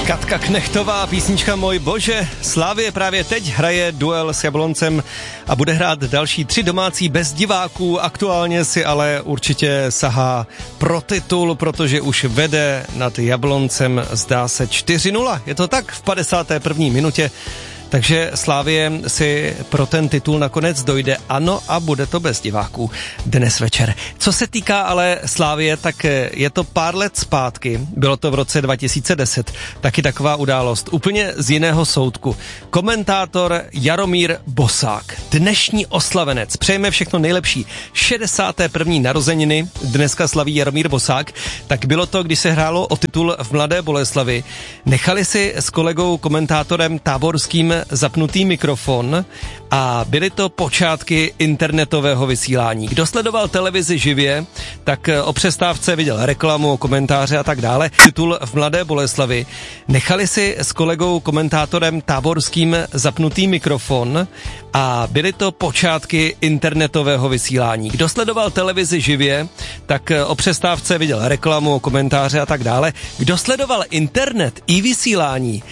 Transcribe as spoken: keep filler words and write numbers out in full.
Katka Knechtová, písnička Můj bože. Slavie právě teď hraje duel s Jabloncem a bude hrát další tři domácí bez diváků. Aktuálně si ale určitě sahá pro titul, protože už vede nad Jabloncem, zdá se, čtyři nula. Je to tak v padesáté první minutě. Takže Slavie si pro ten titul nakonec dojde, ano, a bude to bez diváků dnes večer. Co se týká ale Slavie, tak je to pár let zpátky, bylo to v roce dva tisíce deset, taky taková událost, úplně z jiného soudku. Komentátor Jaromír Bosák, dnešní oslavenec, přejeme všechno nejlepší, šedesáté první narozeniny, dneska slaví Jaromír Bosák, tak bylo to, když se hrálo o titul v Mladé Boleslavi. Nechali si s kolegou komentátorem Táborským zapnutý mikrofon a byly to počátky internetového vysílání. Kdo sledoval televizi živě, tak o přestávce viděl reklamu, komentáře a tak dále. Titul v Mladé Boleslavi. Nechali si s kolegou komentátorem Táborským zapnutý mikrofon a byly to počátky internetového vysílání. Kdo sledoval televizi živě, tak o přestávce viděl reklamu, komentáře a tak dále. Kdo sledoval internet i vysílání,